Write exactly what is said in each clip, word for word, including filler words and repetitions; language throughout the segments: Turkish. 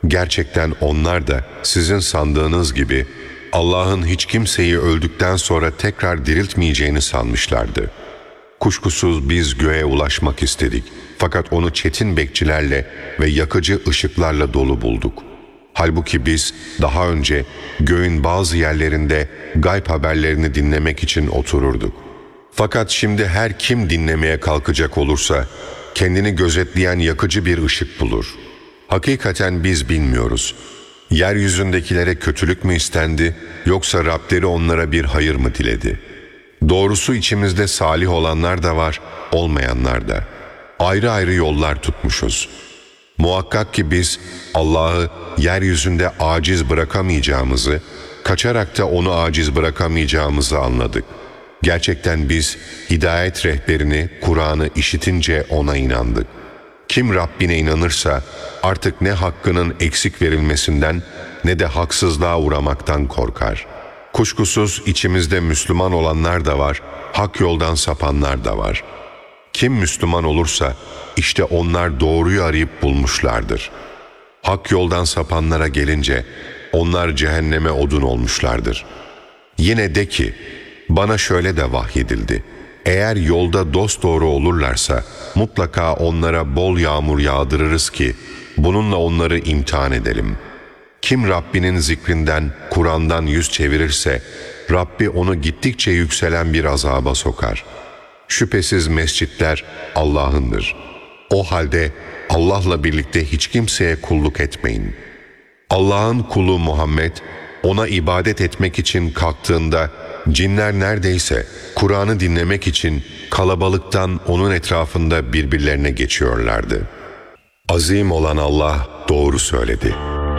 Gerçekten onlar da sizin sandığınız gibi Allah'ın hiç kimseyi öldükten sonra tekrar diriltmeyeceğini sanmışlardı. Kuşkusuz biz göğe ulaşmak istedik. Fakat onu çetin bekçilerle ve yakıcı ışıklarla dolu bulduk. Halbuki biz daha önce göğün bazı yerlerinde gayb haberlerini dinlemek için otururduk. Fakat şimdi her kim dinlemeye kalkacak olursa kendini gözetleyen yakıcı bir ışık bulur. Hakikaten biz bilmiyoruz. Yeryüzündekilere kötülük mü istendi, yoksa Rableri onlara bir hayır mı diledi? Doğrusu içimizde salih olanlar da var, olmayanlar da. Ayrı ayrı yollar tutmuşuz. Muhakkak ki biz Allah'ı yeryüzünde aciz bırakamayacağımızı, kaçarak da onu aciz bırakamayacağımızı anladık. Gerçekten biz hidayet rehberini, Kur'an'ı işitince ona inandık. Kim Rabbine inanırsa artık ne hakkının eksik verilmesinden ne de haksızlığa uğramaktan korkar. Kuşkusuz içimizde Müslüman olanlar da var, hak yoldan sapanlar da var. Kim Müslüman olursa işte onlar doğruyu arayıp bulmuşlardır. Hak yoldan sapanlara gelince onlar cehenneme odun olmuşlardır. Yine de ki bana şöyle de vahyedildi. Eğer yolda dosdoğru olurlarsa mutlaka onlara bol yağmur yağdırırız ki bununla onları imtihan edelim. Kim Rabbinin zikrinden, Kur'an'dan yüz çevirirse Rabbi onu gittikçe yükselen bir azaba sokar. Şüphesiz mescitler Allah'ındır. O halde Allah'la birlikte hiç kimseye kulluk etmeyin. Allah'ın kulu Muhammed ona ibadet etmek için kalktığında cinler neredeyse Kur'an'ı dinlemek için kalabalıktan onun etrafında birbirlerine geçiyorlardı. Azim olan Allah doğru söyledi.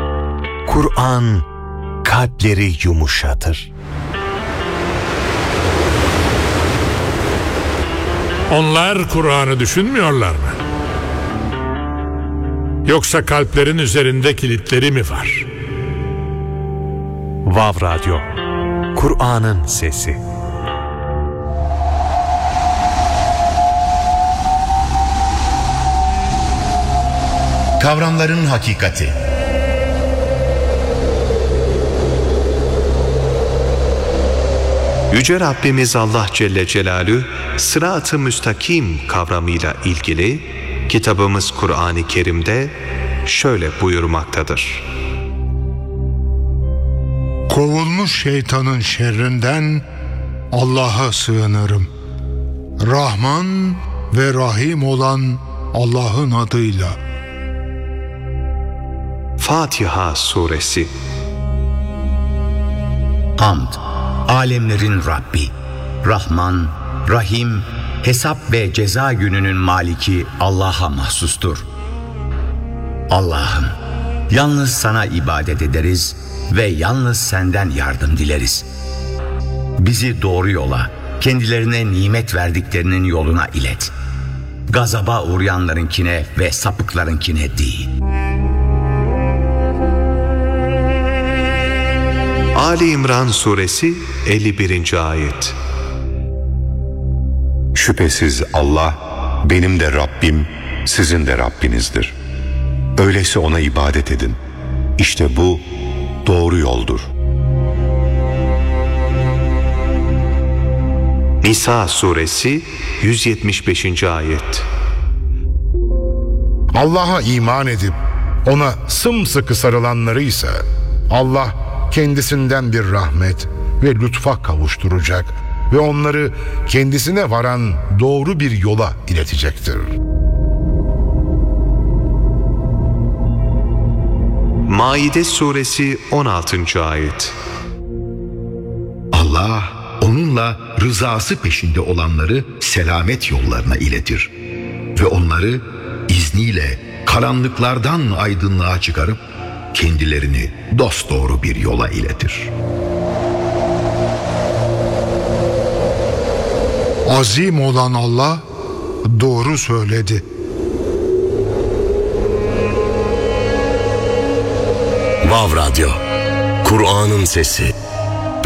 Kur'an kalpleri yumuşatır. Onlar Kur'an'ı düşünmüyorlar mı? Yoksa kalplerin üzerinde kilitleri mi var? Vav Radyo, Kur'an'ın sesi. Kavramların hakikati. Yüce Rabbimiz Allah Celle Celaluhu sırat-ı müstakim kavramıyla ilgili kitabımız Kur'an-ı Kerim'de şöyle buyurmaktadır. Kovulmuş şeytanın şerrinden Allah'a sığınırım. Rahman ve Rahim olan Allah'ın adıyla. Fatiha Suresi. Hamd, alemlerin Rabbi, Rahman, Rahim, hesap ve ceza gününün maliki Allah'a mahsustur. Allah'ım, yalnız sana ibadet ederiz ve yalnız senden yardım dileriz. Bizi doğru yola, kendilerine nimet verdiklerinin yoluna ilet. Gazaba uğrayanlarınkine ve sapıklarınkine değil. Ali İmran Suresi elli birinci ayet. Şüphesiz Allah benim de Rabbim, sizin de Rabbinizdir. Öyleyse ona ibadet edin. İşte bu doğru yoldur. Nisa Suresi yüz yetmiş beşinci ayet. Allah'a iman edip ona sımsıkı sarılanları ise Allah kendisinden bir rahmet ve lütfa kavuşturacak ve onları kendisine varan doğru bir yola iletecektir. Maide Suresi on altıncı ayet. Allah onunla rızası peşinde olanları selamet yollarına iletir ve onları izniyle karanlıklardan aydınlığa çıkarıp kendilerini dosdoğru bir yola iletir. Azim olan Allah doğru söyledi. Vav Radyo, Kur'an'ın sesi.